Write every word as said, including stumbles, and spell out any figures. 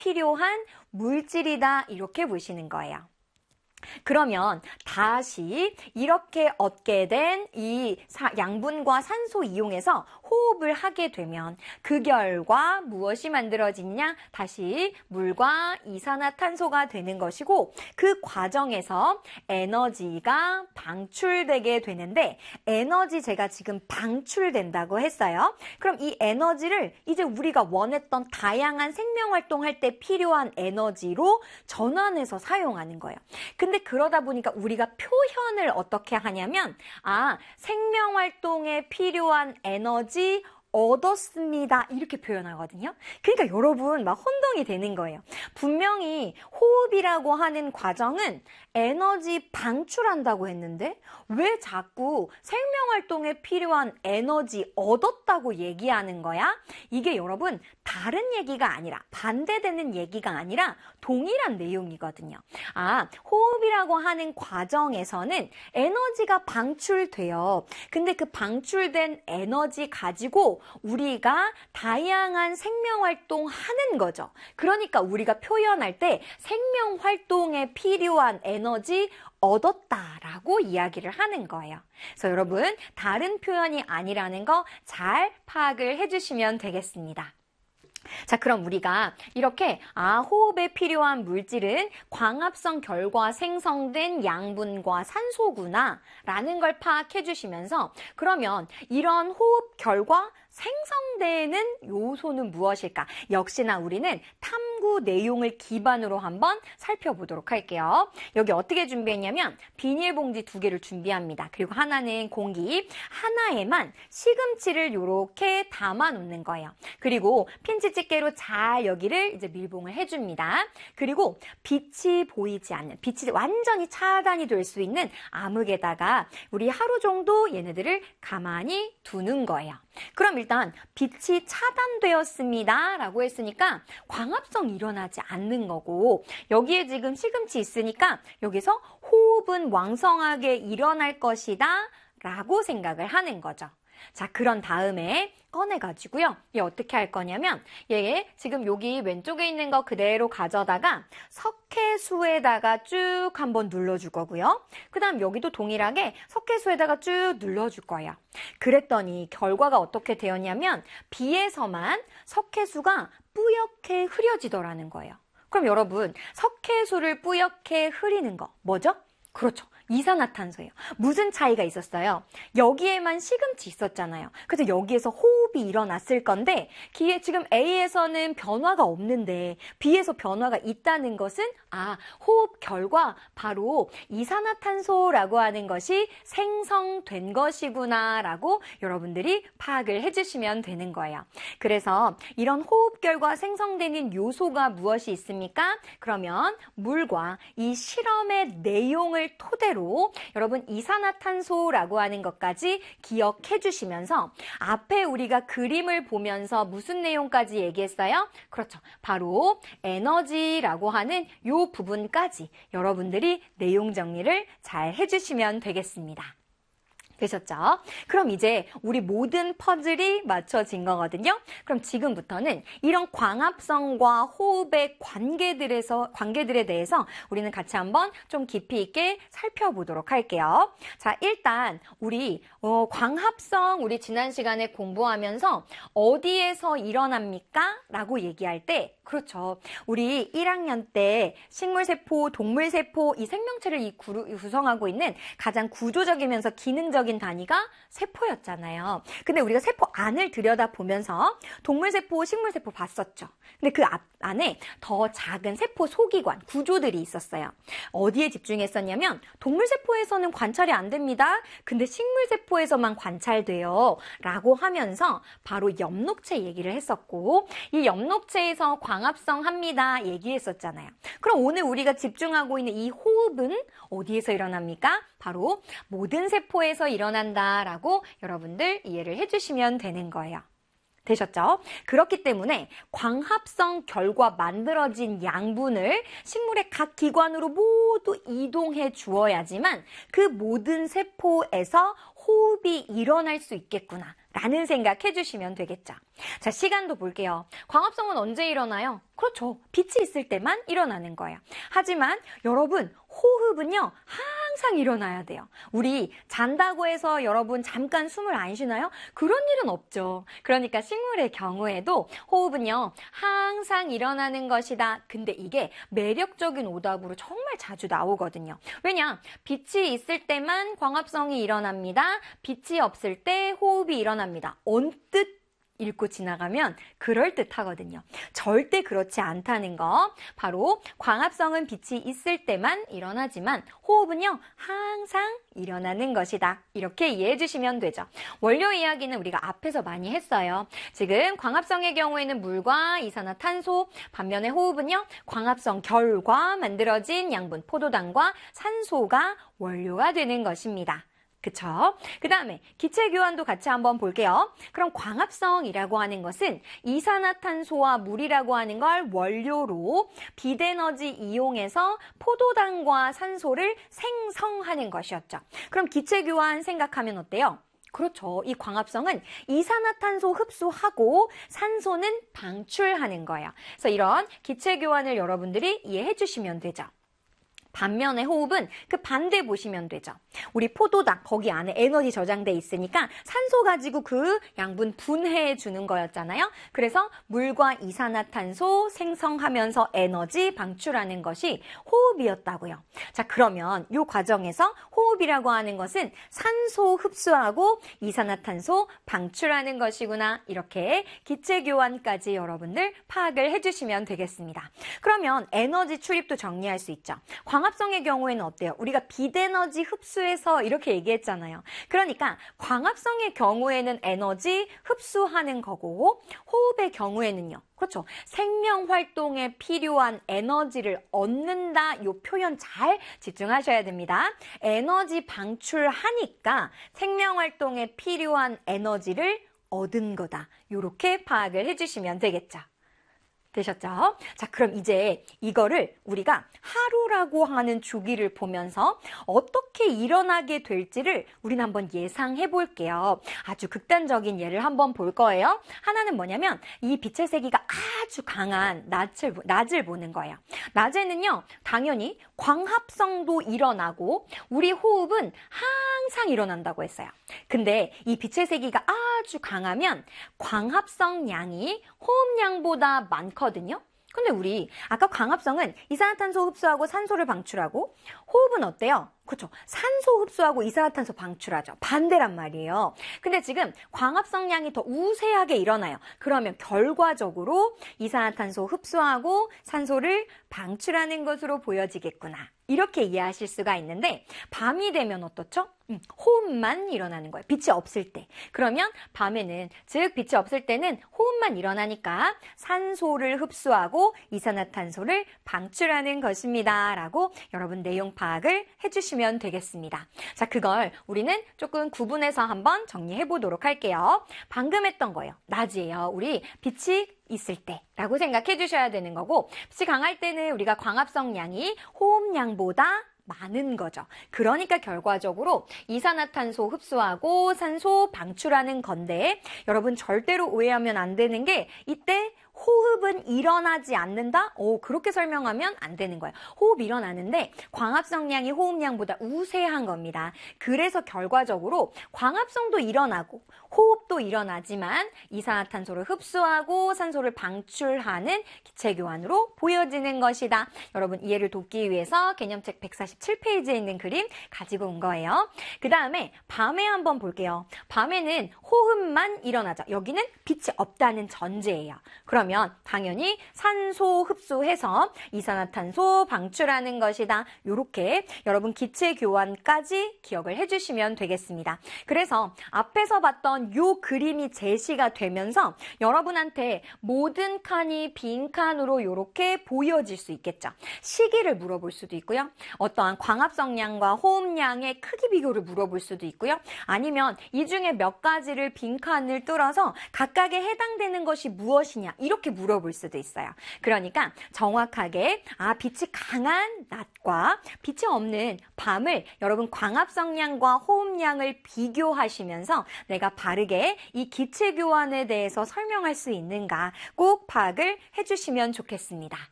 필요한 물질이다 이렇게 보시는 거예요. 그러면 다시 이렇게 얻게 된 이 양분과 산소 이용해서 호흡을 하게 되면 그 결과 무엇이 만들어지냐? 다시 물과 이산화탄소가 되는 것이고 그 과정에서 에너지가 방출되게 되는데 에너지 제가 지금 방출된다고 했어요. 그럼 이 에너지를 이제 우리가 원했던 다양한 생명활동할 때 필요한 에너지로 전환해서 사용하는 거예요. 근데 그러다 보니까 우리가 표현을 어떻게 하냐면 아, 생명활동에 필요한 에너지 얻었습니다. 이렇게 표현하거든요. 그러니까 여러분 막 혼동이 되는 거예요. 분명히 호흡이라고 하는 과정은 에너지 방출한다고 했는데 왜 자꾸 생명활동에 필요한 에너지 얻었다고 얘기하는 거야? 이게 여러분 다른 얘기가 아니라 반대되는 얘기가 아니라 동일한 내용이거든요. 아, 호흡이라고 하는 과정에서는 에너지가 방출돼요. 근데 그 방출된 에너지 가지고 우리가 다양한 생명활동 하는 거죠. 그러니까 우리가 표현할 때 생명활동에 필요한 에너지 얻었다라고 이야기를 하는 거예요. 그래서 여러분 다른 표현이 아니라는 거 잘 파악을 해주시면 되겠습니다. 자, 그럼 우리가 이렇게 아, 호흡에 필요한 물질은 광합성 결과 생성된 양분과 산소구나 라는 걸 파악해 주시면서 그러면 이런 호흡 결과 생성되는 요소는 무엇일까? 역시나 우리는 탐구 내용을 기반으로 한번 살펴보도록 할게요. 여기 어떻게 준비했냐면 비닐봉지 두 개를 준비합니다. 그리고 하나는 공기, 하나에만 시금치를 이렇게 담아 놓는 거예요. 그리고 핀치집게로 잘 여기를 이제 밀봉을 해줍니다. 그리고 빛이 보이지 않는, 빛이 완전히 차단이 될 수 있는 암흑에다가 우리 하루 정도 얘네들을 가만히 두는 거예요. 그럼 일단 빛이 차단되었습니다 라고 했으니까 광합성이 일어나지 않는 거고 여기에 지금 시금치 있으니까 여기서 호흡은 왕성하게 일어날 것이다 라고 생각을 하는 거죠. 자, 그런 다음에 꺼내가지고요. 얘 어떻게 할 거냐면 얘 지금 여기 왼쪽에 있는 거 그대로 가져다가 석회수에다가 쭉 한번 눌러줄 거고요. 그 다음 여기도 동일하게 석회수에다가 쭉 눌러줄 거예요. 그랬더니 결과가 어떻게 되었냐면 비에서만 석회수가 뿌옇게 흐려지더라는 거예요. 그럼 여러분 석회수를 뿌옇게 흐리는 거 뭐죠? 그렇죠. 이산화탄소예요. 무슨 차이가 있었어요? 여기에만 시금치 있었잖아요. 그래서 여기에서 호흡이 일어났을 건데 기에 지금 A에서는 변화가 없는데 B에서 변화가 있다는 것은 아, 호흡 결과 바로 이산화탄소라고 하는 것이 생성된 것이구나 라고 여러분들이 파악을 해주시면 되는 거예요. 그래서 이런 호흡 결과 생성되는 요소가 무엇이 있습니까? 그러면 물과 이 실험의 내용을 토대로 여러분 이산화탄소라고 하는 것까지 기억해 주시면서 앞에 우리가 그림을 보면서 무슨 내용까지 얘기했어요? 그렇죠. 바로 에너지라고 하는 요 부분까지 여러분들이 내용 정리를 잘 해주시면 되겠습니다. 되셨죠? 그럼 이제 우리 모든 퍼즐이 맞춰진 거거든요. 그럼 지금부터는 이런 광합성과 호흡의 관계들에서, 관계들에 대해서 우리는 같이 한번 좀 깊이 있게 살펴보도록 할게요. 자, 일단 우리 어, 광합성 우리 지난 시간에 공부하면서 어디에서 일어납니까? 라고 얘기할 때 그렇죠. 우리 일 학년 때 식물세포, 동물세포 이 생명체를 이 구성하고 있는 가장 구조적이면서 기능적인 단위가 세포였잖아요. 근데 우리가 세포 안을 들여다보면서 동물세포, 식물세포 봤었죠. 근데 그 앞, 안에 더 작은 세포 소기관, 구조들이 있었어요. 어디에 집중했었냐면 동물세포에서는 관찰이 안 됩니다. 근데 식물세포에서만 관찰돼요. 라고 하면서 바로 엽록체 얘기를 했었고 이 엽록체에서 광합성 합니다. 얘기했었잖아요. 그럼 오늘 우리가 집중하고 있는 이 호흡은 어디에서 일어납니까? 바로 모든 세포에서 일어난다라고 여러분들 이해를 해주시면 되는 거예요. 되셨죠? 그렇기 때문에 광합성 결과 만들어진 양분을 식물의 각 기관으로 모두 이동해 주어야지만 그 모든 세포에서 호흡이 일어날 수 있겠구나 라는 생각해 주시면 되겠죠. 자, 시간도 볼게요. 광합성은 언제 일어나요? 그렇죠. 빛이 있을 때만 일어나는 거예요. 하지만 여러분, 호흡은요, 항상 일어나야 돼요. 우리 잔다고 해서 여러분 잠깐 숨을 안 쉬나요? 그런 일은 없죠. 그러니까 식물의 경우에도 호흡은요, 항상 일어나는 것이다. 근데 이게 매력적인 오답으로 정말 자주 나오거든요. 왜냐? 빛이 있을 때만 광합성이 일어납니다. 빛이 없을 때 호흡이 일어납니다. 언뜻 읽고 지나가면 그럴듯하거든요. 절대 그렇지 않다는 거. 바로 광합성은 빛이 있을 때만 일어나지만 호흡은요, 항상 일어나는 것이다. 이렇게 이해해 주시면 되죠. 원료 이야기는 우리가 앞에서 많이 했어요. 지금 광합성의 경우에는 물과 이산화탄소, 반면에 호흡은요, 광합성 결과 만들어진 양분 포도당과 산소가 원료가 되는 것입니다. 그쵸? 그 다음에 기체 교환도 같이 한번 볼게요. 그럼 광합성이라고 하는 것은 이산화탄소와 물이라고 하는 걸 원료로 빛에너지 이용해서 포도당과 산소를 생성하는 것이었죠. 그럼 기체 교환 생각하면 어때요? 그렇죠. 이 광합성은 이산화탄소 흡수하고 산소는 방출하는 거예요. 그래서 이런 기체 교환을 여러분들이 이해해 주시면 되죠. 반면에 호흡은 그 반대 보시면 되죠. 우리 포도당 거기 안에 에너지 저장돼 있으니까 산소 가지고 그 양분 분해해 주는 거였잖아요. 그래서 물과 이산화탄소 생성하면서 에너지 방출하는 것이 호흡이었다고요. 자, 그러면 이 과정에서 호흡이라고 하는 것은 산소 흡수하고 이산화탄소 방출하는 것이구나. 이렇게 기체 교환까지 여러분들 파악을 해주시면 되겠습니다. 그러면 에너지 출입도 정리할 수 있죠. 광합성의 경우에는 어때요? 우리가 빛에너지 흡수해서 이렇게 얘기했잖아요. 그러니까 광합성의 경우에는 에너지 흡수하는 거고 호흡의 경우에는요. 그렇죠. 생명 활동에 필요한 에너지를 얻는다. 이 표현 잘 집중하셔야 됩니다. 에너지 방출하니까 생명 활동에 필요한 에너지를 얻은 거다. 이렇게 파악을 해주시면 되겠죠. 되셨죠? 자, 그럼 이제 이거를 우리가 하루라고 하는 주기를 보면서 어떻게 일어나게 될지를 우리는 한번 예상해 볼게요. 아주 극단적인 예를 한번 볼 거예요. 하나는 뭐냐면 이 빛의 세기가 아주 강한 낮을, 낮을 보는 거예요. 낮에는요, 당연히 광합성도 일어나고 우리 호흡은 항상 일어난다고 했어요. 근데 이 빛의 세기가 아주 강하면 광합성 양이 호흡량보다 많거든요. 근데 우리 아까 광합성은 이산화탄소 흡수하고 산소를 방출하고 호흡은 어때요? 그렇죠. 산소 흡수하고 이산화탄소 방출하죠. 반대란 말이에요. 근데 지금 광합성량이 더 우세하게 일어나요. 그러면 결과적으로 이산화탄소 흡수하고 산소를 방출하는 것으로 보여지겠구나. 이렇게 이해하실 수가 있는데 밤이 되면 어떻죠? 음, 호흡만 일어나는 거예요. 빛이 없을 때. 그러면 밤에는 즉 빛이 없을 때는 호흡만 일어나니까 산소를 흡수하고 이산화탄소를 방출하는 것입니다. 라고 여러분 내용 파악을 해주시면 되겠습니다. 자, 그걸 우리는 조금 구분해서 한번 정리해 보도록 할게요. 방금 했던 거예요. 낮이에요. 우리 빛이 있을 때라고 생각해 주셔야 되는 거고 빛이 강할 때는 우리가 광합성량이 호흡량보다 많은 거죠. 그러니까 결과적으로 이산화탄소 흡수하고 산소 방출하는 건데 여러분 절대로 오해하면 안 되는 게 이때 호흡은 일어나지 않는다? 오, 그렇게 설명하면 안 되는 거예요. 호흡 일어나는데 광합성량이 호흡량보다 우세한 겁니다. 그래서 결과적으로 광합성도 일어나고 호흡도 일어나지만 이산화탄소를 흡수하고 산소를 방출하는 기체교환으로 보여지는 것이다. 여러분 이해를 돕기 위해서 개념책 백사십칠 페이지에 있는 그림 가지고 온 거예요. 그 다음에 밤에 한번 볼게요. 밤에는 호흡만 일어나죠. 여기는 빛이 없다는 전제예요. 그러면 당연히 산소 흡수해서 이산화탄소 방출하는 것이다. 이렇게 여러분 기체 교환까지 기억을 해주시면 되겠습니다. 그래서 앞에서 봤던 이 그림이 제시가 되면서 여러분한테 모든 칸이 빈 칸으로 이렇게 보여질 수 있겠죠. 시기를 물어볼 수도 있고요. 어떠한 광합성량과 호흡량의 크기 비교를 물어볼 수도 있고요. 아니면 이 중에 몇 가지를 빈 칸을 뚫어서 각각에 해당되는 것이 무엇이냐 이렇게 이렇게 물어볼 수도 있어요. 그러니까 정확하게 아 빛이 강한 낮과 빛이 없는 밤을 여러분 광합성량과 호흡량을 비교하시면서 내가 바르게 이 기체 교환에 대해서 설명할 수 있는가 꼭 파악을 해주시면 좋겠습니다.